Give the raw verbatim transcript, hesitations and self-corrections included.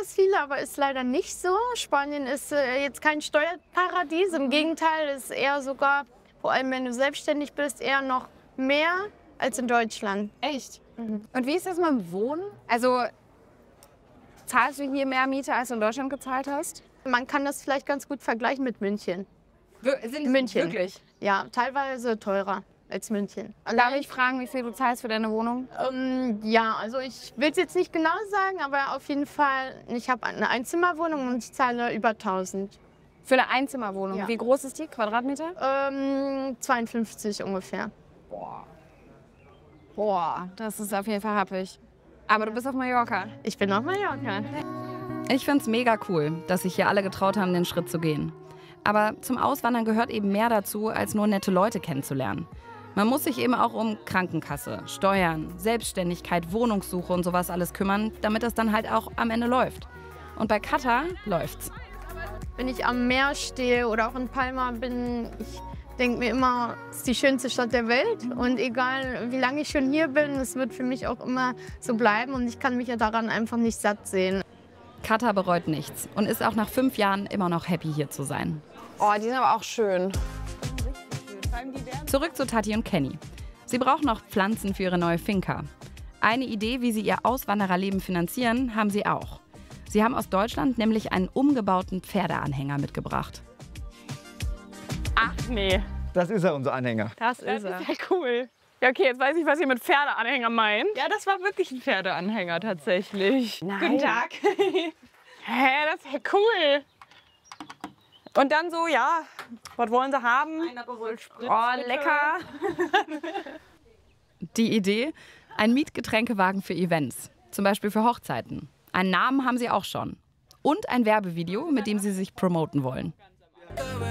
das viele, aber ist leider nicht so. Spanien ist äh, jetzt kein Steuerparadies. Im Gegenteil, ist eher sogar, vor allem wenn du selbstständig bist, eher noch mehr als in Deutschland. Echt? Mhm. Und wie ist das mit dem Wohnen? Also zahlst du hier mehr Miete, als du in Deutschland gezahlt hast? Man kann das vielleicht ganz gut vergleichen mit München. Wir, sind München. Wirklich? Ja, teilweise teurer als München. Darf ich fragen, wie viel du zahlst für deine Wohnung? Ähm, ja, also ich will es jetzt nicht genau sagen, aber auf jeden Fall, ich habe eine Einzimmerwohnung und ich zahle über tausend. Für eine Einzimmerwohnung? Ja. Wie groß ist die? Quadratmeter? Ähm, zweiundfünfzig ungefähr. Boah. Boah, das ist auf jeden Fall happig. Aber du bist auf Mallorca. Ich bin auf Mallorca. Ich find's mega cool, dass sich hier alle getraut haben, den Schritt zu gehen. Aber zum Auswandern gehört eben mehr dazu, als nur nette Leute kennenzulernen. Man muss sich eben auch um Krankenkasse, Steuern, Selbstständigkeit, Wohnungssuche und sowas alles kümmern, damit das dann halt auch am Ende läuft. Und bei Kata läuft's. Wenn ich am Meer stehe oder auch in Palma bin, ich denke mir immer, es ist die schönste Stadt der Welt. Und egal, wie lange ich schon hier bin, es wird für mich auch immer so bleiben. Und ich kann mich ja daran einfach nicht satt sehen. Kata bereut nichts und ist auch nach fünf Jahren immer noch happy, hier zu sein. Oh, die sind aber auch schön. Zurück zu Tati und Kenny. Sie brauchen noch Pflanzen für ihre neue Finca. Eine Idee, wie sie ihr Auswandererleben finanzieren, haben sie auch. Sie haben aus Deutschland nämlich einen umgebauten Pferdeanhänger mitgebracht. Ach nee, Das ist ja unser Anhänger. Das, das ist er. ist ja cool. Ja, okay, jetzt weiß ich, was ihr mit Pferdeanhänger meint. Ja, das war wirklich ein Pferdeanhänger tatsächlich. Nein. Guten Tag. Hä, das ist ja cool. Und dann so, ja, was wollen sie haben? Oh, lecker. Die Idee? Ein Mietgetränkewagen für Events, zum Beispiel für Hochzeiten. Einen Namen haben sie auch schon. Und ein Werbevideo, mit dem sie sich promoten wollen.